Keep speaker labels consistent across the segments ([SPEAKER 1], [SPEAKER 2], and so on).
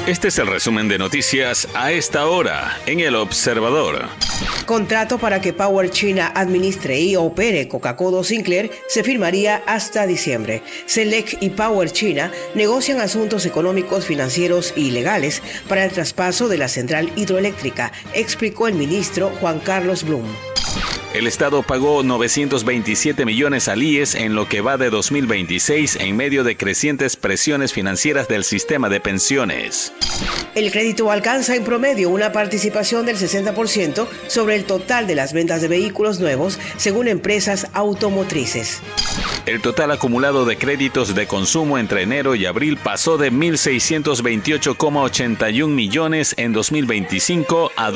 [SPEAKER 1] Este es el resumen de noticias a esta hora en El Observador.
[SPEAKER 2] Contrato para que Power China administre y opere Coca-Cola Sinclair se firmaría hasta diciembre. Select y Power China negocian asuntos económicos, financieros y legales para el traspaso de la central hidroeléctrica, explicó el ministro Juan Carlos Blum.
[SPEAKER 1] El Estado pagó 927 millones al IES en lo que va de 2026 en medio de crecientes presiones financieras del sistema de pensiones.
[SPEAKER 2] El crédito alcanza en promedio una participación del 60% sobre el total de las ventas de vehículos nuevos, según empresas automotrices.
[SPEAKER 1] El total acumulado de créditos de consumo entre enero y abril pasó de 1.628,81 millones en 2025 a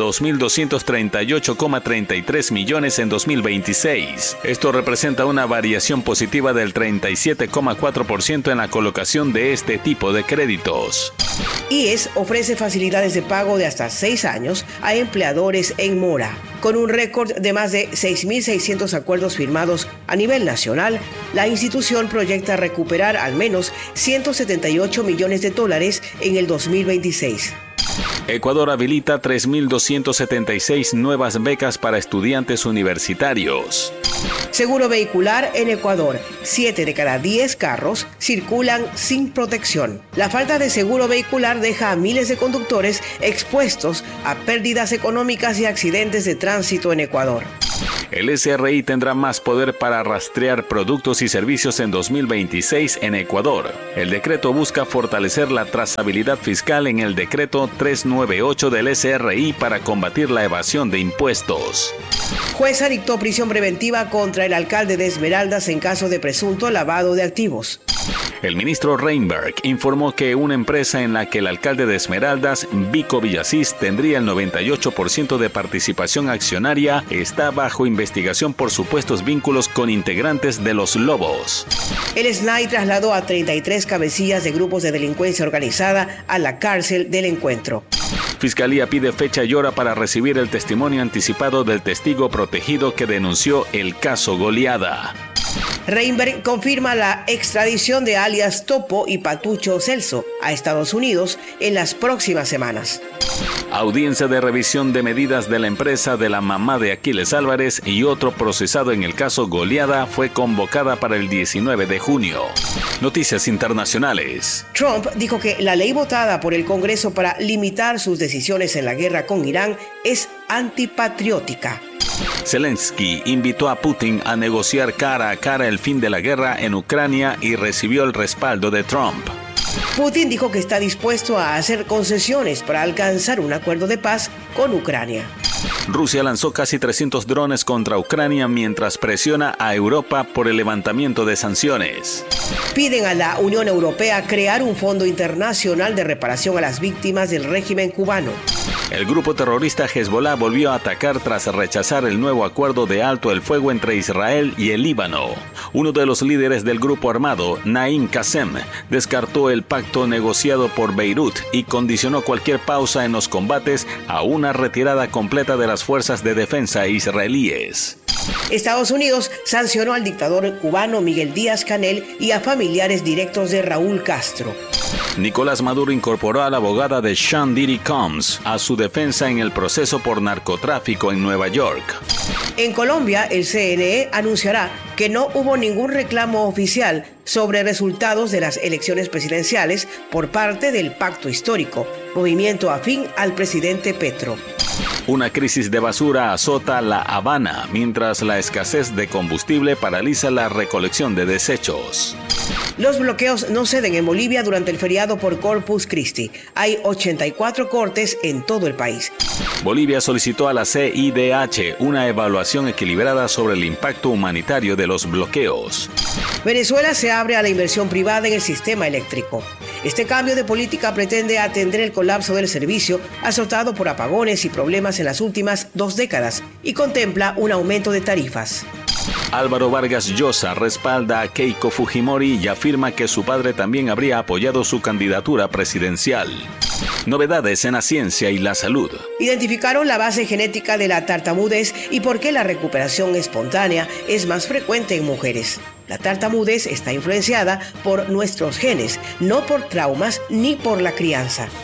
[SPEAKER 1] 2.238,33 millones en 2026. Esto representa una variación positiva del 37,4% en la colocación de este tipo de créditos.
[SPEAKER 2] IES ofrece facilidades de pago de hasta 6 años a empleadores en mora. Con un récord de más de 6.600 acuerdos firmados a nivel nacional, la institución proyecta recuperar al menos 178 millones de dólares en el 2026.
[SPEAKER 1] Ecuador habilita 3.276 nuevas becas para estudiantes universitarios.
[SPEAKER 2] Seguro vehicular en Ecuador. 7 de cada 10 carros circulan sin protección. La falta de seguro vehicular deja a miles de conductores expuestos a pérdidas económicas y accidentes de tránsito en Ecuador.
[SPEAKER 1] El SRI tendrá más poder para rastrear productos y servicios en 2026 en Ecuador. El decreto busca fortalecer la trazabilidad fiscal en el decreto 398 del SRI para combatir la evasión de impuestos.
[SPEAKER 2] Jueza dictó prisión preventiva contra el alcalde de Esmeraldas en caso de presunto lavado de activos.
[SPEAKER 1] El ministro Reinberg informó que una empresa en la que el alcalde de Esmeraldas, Vico Villasís, tendría el 98% de participación accionaria, está bajo investigación por supuestos vínculos con integrantes de los Lobos.
[SPEAKER 2] El SNAI trasladó a 33 cabecillas de grupos de delincuencia organizada a la cárcel del Encuentro.
[SPEAKER 1] Fiscalía pide fecha y hora para recibir el testimonio anticipado del testigo protegido que denunció el caso Goleada.
[SPEAKER 2] Reinberg confirma la extradición de alias Topo y Patucho Celso a Estados Unidos en las próximas semanas.
[SPEAKER 1] Audiencia de revisión de medidas de la empresa de la mamá de Aquiles Álvarez y otro procesado en el caso Goleada fue convocada para el 19 de junio. Noticias internacionales.
[SPEAKER 2] Trump dijo que la ley votada por el Congreso para limitar sus decisiones en la guerra con Irán es antipatriótica.
[SPEAKER 1] Zelensky invitó a Putin a negociar cara a cara el fin de la guerra en Ucrania y recibió el respaldo de Trump.
[SPEAKER 2] Putin dijo que está dispuesto a hacer concesiones para alcanzar un acuerdo de paz con Ucrania.
[SPEAKER 1] Rusia lanzó casi 300 drones contra Ucrania mientras presiona a Europa por el levantamiento de sanciones.
[SPEAKER 2] Piden a la Unión Europea crear un fondo internacional de reparación a las víctimas del régimen cubano.
[SPEAKER 1] El grupo terrorista Hezbollah volvió a atacar tras rechazar el nuevo acuerdo de alto el fuego entre Israel y el Líbano. Uno de los líderes del grupo armado, Naim Qassem, descartó el pacto negociado por Beirut y condicionó cualquier pausa en los combates a una retirada completa de las fuerzas de defensa israelíes.
[SPEAKER 2] Estados Unidos sancionó al dictador cubano Miguel Díaz-Canel y a familiares directos de Raúl Castro.
[SPEAKER 1] Nicolás Maduro incorporó a la abogada de Sean Diddy Combs a su defensa en el proceso por narcotráfico en Nueva York.
[SPEAKER 2] En Colombia, el CNE anunciará que no hubo ningún reclamo oficial sobre resultados de las elecciones presidenciales por parte del Pacto Histórico, movimiento afín al presidente Petro.
[SPEAKER 1] Una crisis de basura azota La Habana, mientras la escasez de combustible paraliza la recolección de desechos.
[SPEAKER 2] Los bloqueos no ceden en Bolivia durante el feriado por Corpus Christi. Hay 84 cortes en todo el país.
[SPEAKER 1] Bolivia solicitó a la CIDH una evaluación equilibrada sobre el impacto humanitario de los bloqueos.
[SPEAKER 2] Venezuela se abre a la inversión privada en el sistema eléctrico. Este cambio de política pretende atender el colapso del servicio azotado por apagones y problemas en las últimas 2 décadas y contempla un aumento de tarifas.
[SPEAKER 1] Álvaro Vargas Llosa respalda a Keiko Fujimori y afirma que su padre también habría apoyado su candidatura presidencial. Novedades en la ciencia y la salud.
[SPEAKER 2] Identificaron la base genética de la tartamudez y por qué la recuperación espontánea es más frecuente en mujeres. La tartamudez está influenciada por nuestros genes, no por traumas ni por la crianza.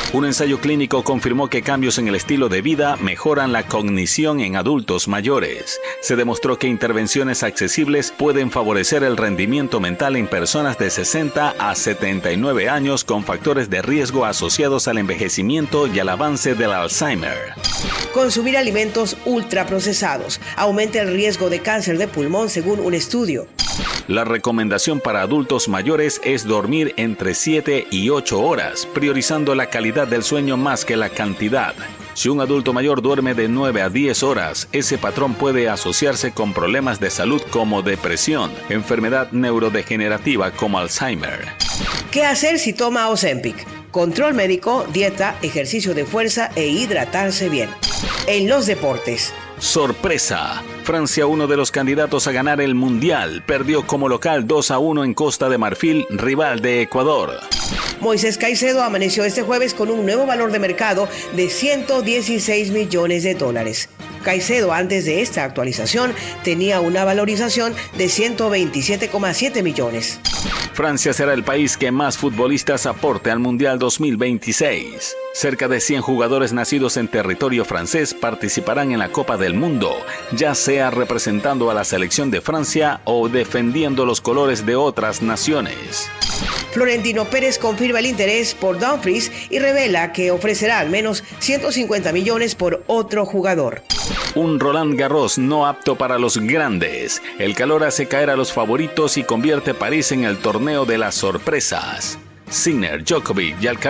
[SPEAKER 1] Un ensayo clínico confirmó que cambios en el estilo de vida mejoran la cognición en adultos mayores. Se demostró que intervenciones accesibles pueden favorecer el rendimiento mental en personas de 60 a 79 años con factores de riesgo asociados al envejecimiento y al avance del Alzheimer.
[SPEAKER 2] Consumir alimentos ultraprocesados aumenta el riesgo de cáncer de pulmón según un estudio.
[SPEAKER 1] La recomendación para adultos mayores es dormir entre 7 y 8 horas, priorizando la calidad del sueño más que la cantidad. Si un adulto mayor duerme de 9 a 10 horas, ese patrón puede asociarse con problemas de salud como depresión, enfermedad neurodegenerativa como Alzheimer.
[SPEAKER 2] ¿Qué hacer si toma Ozempic? Control médico, dieta, ejercicio de fuerza e hidratarse bien. En los deportes.
[SPEAKER 1] Sorpresa. Francia, uno de los candidatos a ganar el Mundial, perdió como local 2-1 en Costa de Marfil, rival de Ecuador.
[SPEAKER 2] Moisés Caicedo amaneció este jueves con un nuevo valor de mercado de $116 millones. Caicedo, antes de esta actualización, tenía una valorización de 127,7 millones.
[SPEAKER 1] Francia será el país que más futbolistas aporte al Mundial 2026. Cerca de 100 jugadores nacidos en territorio francés participarán en la Copa del Mundo, ya sea representando a la selección de Francia o defendiendo los colores de otras naciones.
[SPEAKER 2] Florentino Pérez confirma el interés por Dumfries y revela que ofrecerá al menos 150 millones por otro jugador.
[SPEAKER 1] Un Roland Garros no apto para los grandes. El calor hace caer a los favoritos y convierte París en el torneo de las sorpresas. Sinner, Djokovic y Alcaraz